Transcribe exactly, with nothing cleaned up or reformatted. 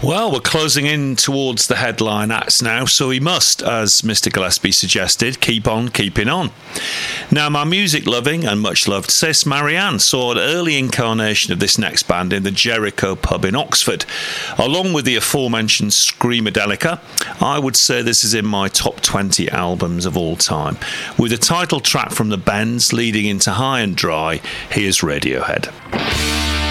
Well, we're closing in towards the headline acts now, so we must, as Mister Gillespie suggested, keep on keeping on. Now, my music-loving and much-loved sis Marianne saw an early incarnation of this next band in the Jericho pub in Oxford. Along with the aforementioned Screamadelica, I would say this is in my top twenty albums of all time. With a title track from the Bends leading into High and Dry, here's Radiohead.